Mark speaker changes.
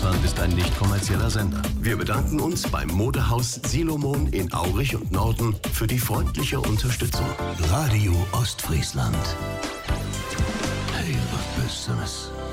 Speaker 1: Ostfriesland ist ein nicht kommerzieller Sender. Wir bedanken uns beim Modehaus Silomon in Aurich und Norden für die freundliche Unterstützung. Radio Ostfriesland. Hey, was Besseres.